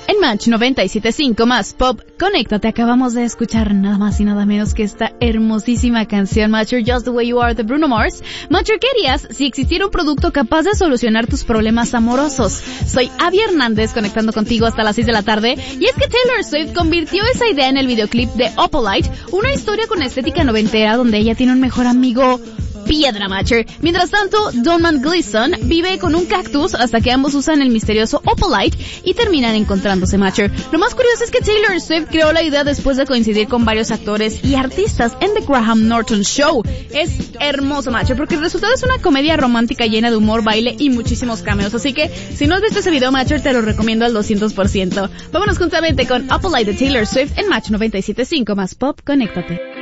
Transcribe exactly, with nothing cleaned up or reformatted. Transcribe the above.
En Match noventa y siete punto cinco más Pop, conéctate. Acabamos de escuchar nada más y nada menos que esta hermosísima canción, Matcher, Just the Way You Are, de Bruno Mars. Matcher, ¿qué harías si existiera un producto capaz de solucionar tus problemas amorosos? Soy Abby Hernández, conectando contigo hasta las seis de la tarde. Y es que Taylor Swift convirtió esa idea en el videoclip de Opalite, una historia con estética noventera donde ella tiene un mejor amigo piedra, Matcher. Mientras tanto, Domhnall Gleeson vive con un cactus hasta que ambos usan el misterioso Opalite y terminan encontrándose, Matcher. Lo más curioso es que Taylor Swift creó la idea después de coincidir con varios actores y artistas en The Graham Norton Show. Es hermoso, Matcher, porque el resultado es una comedia romántica llena de humor, baile y muchísimos cameos. Así que, si no has visto ese video, Matcher, te lo recomiendo al doscientos por ciento. Vámonos juntamente con Opalite de Taylor Swift en Match noventa y siete punto cinco más Pop, conéctate.